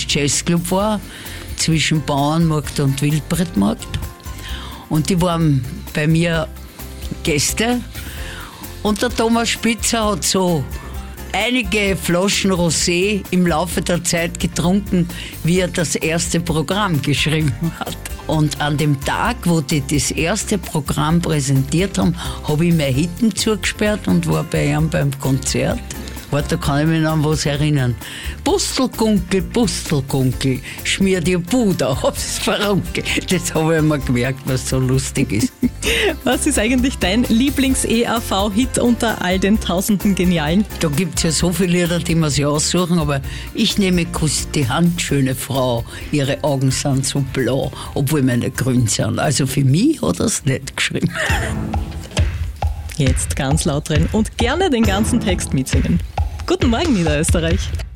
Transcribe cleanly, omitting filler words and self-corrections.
Jazzclub war, zwischen Bauernmarkt und Wildbretmarkt. Und die waren bei mir Gäste. Und der Thomas Spitzer hat so einige Flaschen Rosé im Laufe der Zeit getrunken, wie er das erste Programm geschrieben hat. Und an dem Tag, wo die das erste Programm präsentiert haben, habe ich meine Hitten zugesperrt und war bei ihm beim Konzert. Warte, da kann ich mich noch an was erinnern. Pustelgunkel, schmier dir Puder aufs Verunkel. Das habe ich mir gemerkt, was so lustig ist. Was ist eigentlich dein Lieblings-EAV-Hit unter all den tausenden Genialen? Da gibt es ja so viele Lieder, die man sich aussuchen, aber ich nehme Kuss die Hand, schöne Frau, ihre Augen sind so blau, obwohl meine grün sind. Also für mich hat er es nicht geschrieben. Jetzt ganz laut drin und gerne den ganzen Text mitsingen. Guten Morgen, Niederösterreich.